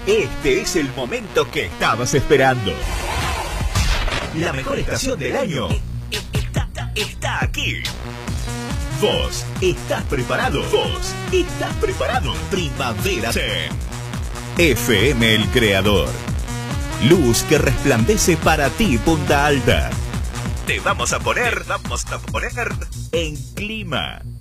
Este es el momento que estabas esperando. La mejor estación del año está aquí. Vos estás preparado. Vos estás preparado. Primavera Zen. FM El Creador. Luz que resplandece para ti, Punta Alta. Te vamos a poner en clima.